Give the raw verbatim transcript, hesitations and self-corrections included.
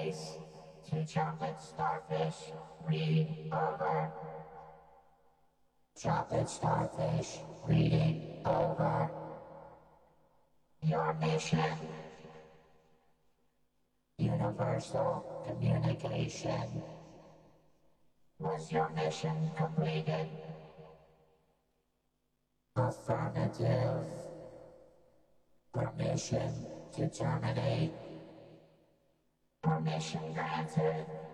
face to chocolate starfish, read over. Chocolate starfish, reading over. Your mission. Universal communication. Was your mission completed? Affirmative. Permission to terminate. Permission granted.